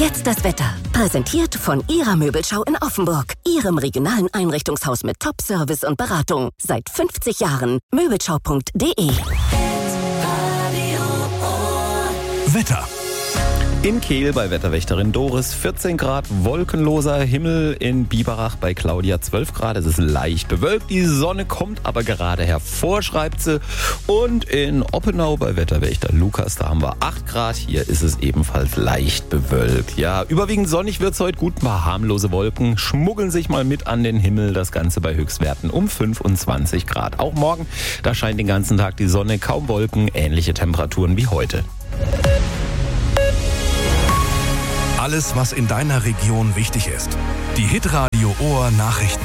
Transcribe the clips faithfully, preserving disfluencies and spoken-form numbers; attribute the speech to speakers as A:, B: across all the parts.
A: Jetzt das Wetter. Präsentiert von Ihrer Möbelschau in Offenburg. Ihrem regionalen Einrichtungshaus mit Top-Service und Beratung. Seit fünfzig Jahren. Möbelschau punkt de.
B: Wetter. In Kehl bei Wetterwächterin Doris vierzehn Grad, wolkenloser Himmel. In Biberach bei Claudia zwölf Grad. Es ist leicht bewölkt. Die Sonne kommt aber gerade hervor, schreibt sie. Und in Oppenau bei Wetterwächter Lukas, da haben wir acht Grad. Hier ist es ebenfalls leicht bewölkt. Ja, überwiegend sonnig wird es heute. Gut, ein paar harmlose Wolken schmuggeln sich mal mit an den Himmel. Das Ganze bei Höchstwerten um fünfundzwanzig Grad. Auch morgen, da scheint den ganzen Tag die Sonne, kaum Wolken, ähnliche Temperaturen wie heute.
C: Alles, was in deiner Region wichtig ist. Die Hitradio Ohr Nachrichten.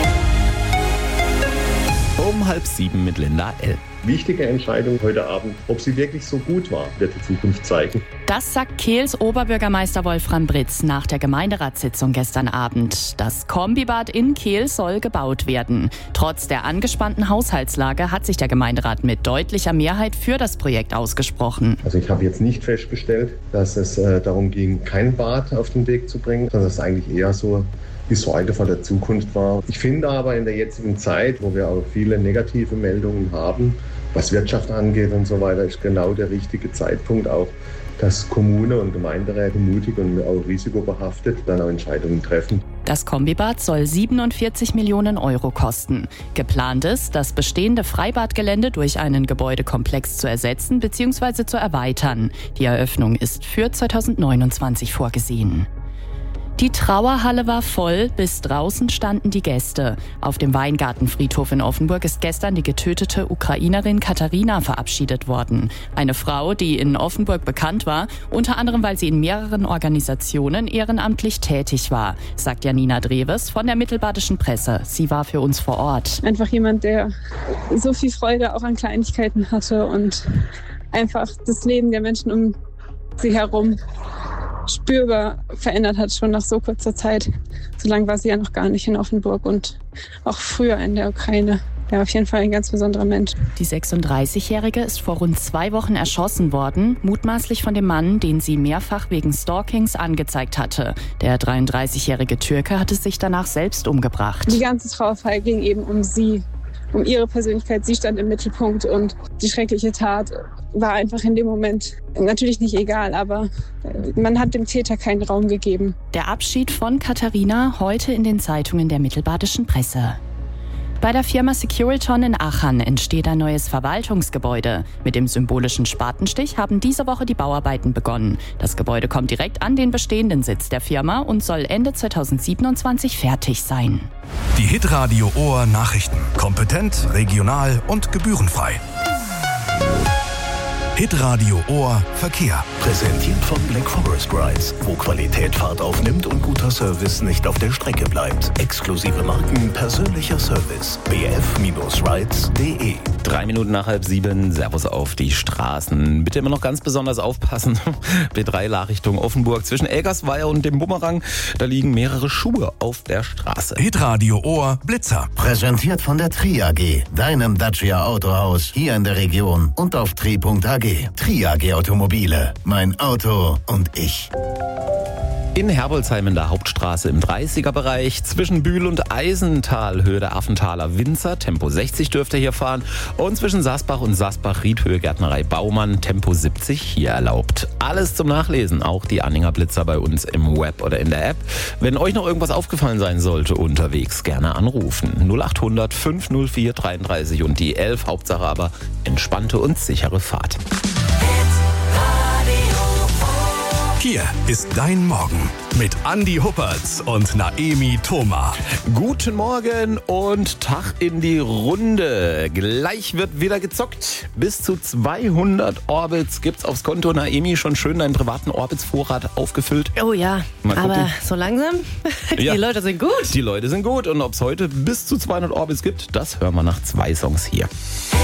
B: Um halb sieben mit Linda L.
D: Wichtige Entscheidung heute Abend, ob sie wirklich so gut war, wird die Zukunft zeigen.
E: Das sagt Kehls Oberbürgermeister Wolfram Britz nach der Gemeinderatssitzung gestern Abend. Das Kombibad in Kehl soll gebaut werden. Trotz der angespannten Haushaltslage hat sich der Gemeinderat mit deutlicher Mehrheit für das Projekt ausgesprochen.
D: Also ich habe jetzt nicht festgestellt, dass es äh, darum ging, kein Bad auf den Weg zu bringen, sondern es ist eigentlich eher so, wie es so heute vor der Zukunft war. Ich finde aber in der jetzigen Zeit, wo wir auch viele negative Meldungen haben, was Wirtschaft angeht und so weiter, ist genau der richtige Zeitpunkt auch, dass Kommune und Gemeinderäte mutig und auch risikobehaftet dann auch Entscheidungen treffen.
E: Das Kombibad soll siebenundvierzig Millionen Euro kosten. Geplant ist, das bestehende Freibadgelände durch einen Gebäudekomplex zu ersetzen bzw. zu erweitern. Die Eröffnung ist für zweitausendneunundzwanzig vorgesehen. Die Trauerhalle war voll, bis draußen standen die Gäste. Auf dem Weingartenfriedhof in Offenburg ist gestern die getötete Ukrainerin Katharina verabschiedet worden. Eine Frau, die in Offenburg bekannt war, unter anderem weil sie in mehreren Organisationen ehrenamtlich tätig war, sagt Janina Dreves von der Mittelbadischen Presse. Sie war für uns vor Ort.
F: Einfach jemand, der so viel Freude auch an Kleinigkeiten hatte und einfach das Leben der Menschen um sie herum spürbar verändert hat, schon nach so kurzer Zeit. So lange war sie ja noch gar nicht in Offenburg und auch früher in der Ukraine. Ja, auf jeden Fall ein ganz besonderer Mensch.
E: Die sechsunddreißigjährige ist vor rund zwei Wochen erschossen worden, mutmaßlich von dem Mann, den sie mehrfach wegen Stalkings angezeigt hatte. Der dreiunddreißigjährige Türke hatte sich danach selbst umgebracht.
F: Die ganze Trauerfeier ging eben um sie, um ihre Persönlichkeit. Sie stand im Mittelpunkt und die schreckliche Tat war einfach in dem Moment natürlich nicht egal, aber man hat dem Täter keinen Raum gegeben.
E: Der Abschied von Katharina heute in den Zeitungen der Mittelbadischen Presse. Bei der Firma Securiton in Aachen entsteht ein neues Verwaltungsgebäude. Mit dem symbolischen Spatenstich haben diese Woche die Bauarbeiten begonnen. Das Gebäude kommt direkt an den bestehenden Sitz der Firma und soll Ende zweitausendsiebenundzwanzig fertig sein.
C: Die Hitradio Ohr Nachrichten. Kompetent, regional und gebührenfrei. Hitradio Ohr Verkehr.
G: Präsentiert von Black Forest Rides, wo Qualität Fahrt aufnimmt und guter Service nicht auf der Strecke bleibt. Exklusive Marken, persönlicher Service. b f rides punkt de.
B: Drei Minuten nach halb sieben, Servus auf die Straßen. Bitte immer noch ganz besonders aufpassen. B drei La Richtung Offenburg zwischen Elgersweier und dem Bumerang. Da liegen mehrere Schuhe auf der Straße.
C: Hitradio Ohr Blitzer.
G: Präsentiert von der Tri A G, deinem Dacia Autohaus hier in der Region und auf tri punkt a g. Tri A G Automobile. Mein Auto und ich.
B: In Herbolzheim in der Hauptstraße im dreißiger-Bereich, zwischen Bühl und Eisental, Höhe der Affenthaler Winzer, Tempo sechzig dürft ihr hier fahren. Und zwischen Sasbach und Sasbach-Riedhöhe Gärtnerei Baumann, Tempo siebzig hier erlaubt. Alles zum Nachlesen, auch die Anhänger Blitzer bei uns im Web oder in der App. Wenn euch noch irgendwas aufgefallen sein sollte unterwegs, gerne anrufen. null acht hundert fünf null vier dreiunddreißig und die elf, Hauptsache aber entspannte und sichere Fahrt.
C: Hier ist dein Morgen mit Andi Huppertz und Naemi Thoma.
B: Guten Morgen und Tag in die Runde. Gleich wird wieder gezockt. Bis zu zweihundert Orbits gibt's aufs Konto. Naemi, schon schön deinen privaten Orbits-Vorrat aufgefüllt?
H: Oh ja, aber so langsam. Die
B: ja,
H: Leute sind gut.
B: Die Leute sind gut. Und ob es heute bis zu zweihundert Orbits gibt, das hören wir nach zwei Songs hier.